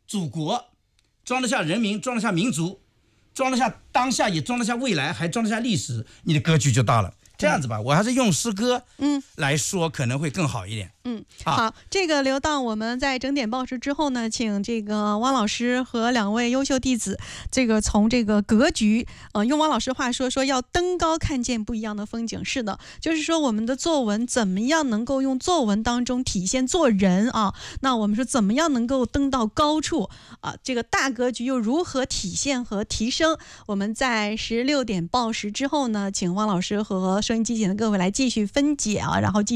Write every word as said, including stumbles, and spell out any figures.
祖国，装得下人民，装得下民族，装得下当下，也装得下未来，还装得下历史，你的格局就大了。这样子吧，我还是用诗歌嗯来说可能会更好一点。 嗯，好，这个留到我们在整点报时之后呢，请这个汪老师和两位优秀弟子，这个从这个格局，呃，用汪老师话说，说要登高看见不一样的风景。是的，就是说我们的作文怎么样能够用作文当中体现做人啊？那我们说怎么样能够登到高处啊？这个大格局又如何体现和提升？我们在十六点报时之后呢，请汪老师和收音机前的各位来继续分解啊，然后继续。